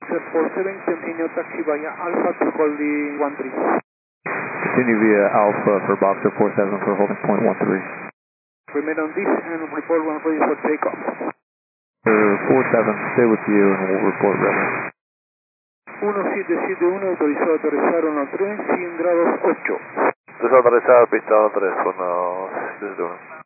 Boxer 47, continue taxi via Alpha to holding 13. Continue via Alpha for Boxer 47 for holding point 13. Remain on this and report when ready for takeoff. For 47, stay with you and we'll report ready. 1771, autorizado a aterrizar 13, 100 grados 8. Autorizado aterrizar pista 13, 1771.